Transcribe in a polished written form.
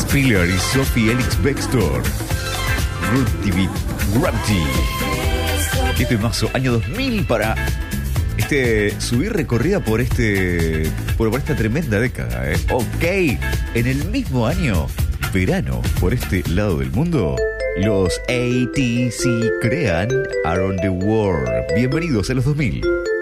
Filler y Sophie Elix Bextor. Gravity. Qué temazo. Año 2000 para subir recorrida por esta tremenda década. Ok. En el mismo año, verano, por este lado del mundo, los ATC crean Around the World. Bienvenidos a los 2000.